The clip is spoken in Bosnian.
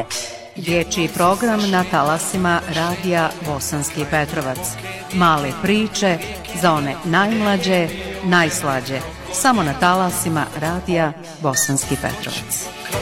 Dječji program na talasima Radija Bosanski Petrovac. Male priče za one najmlađe, najslađe. Samo na talasima Radija Bosanski Petrovac.